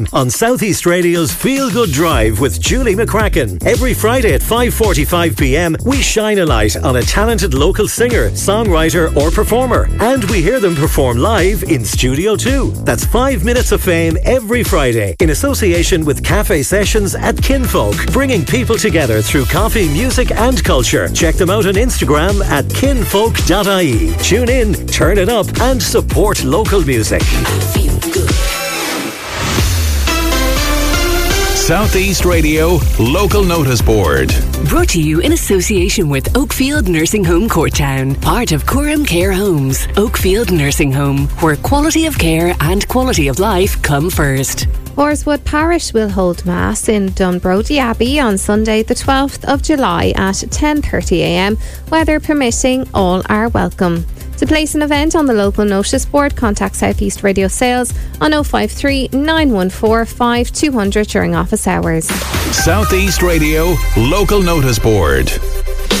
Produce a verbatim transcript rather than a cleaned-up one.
On Southeast Radio's Feel Good Drive with Julie McCracken. Every Friday at five forty-five p m, we shine a light on a talented local singer, songwriter or performer. And we hear them perform live in Studio two. That's five minutes of fame every Friday in association with Cafe Sessions at Kinfolk, bringing people together through coffee, music and culture. Check them out on Instagram at kinfolk dot I E. Tune in, turn it up and support local music. Feel good. Southeast Radio Local Notice Board. Brought to you in association with Oakfield Nursing Home Courtown, part of Coram Care Homes. Oakfield Nursing Home, where quality of care and quality of life come first. Horswood Parish will hold Mass in Dunbrody Abbey on Sunday the twelfth of July at ten thirty a m. Weather permitting, all are welcome. To place an event on the local notice board, contact Southeast Radio Sales on oh five three, nine one four, five two zero zero during office hours. Southeast Radio Local Notice Board.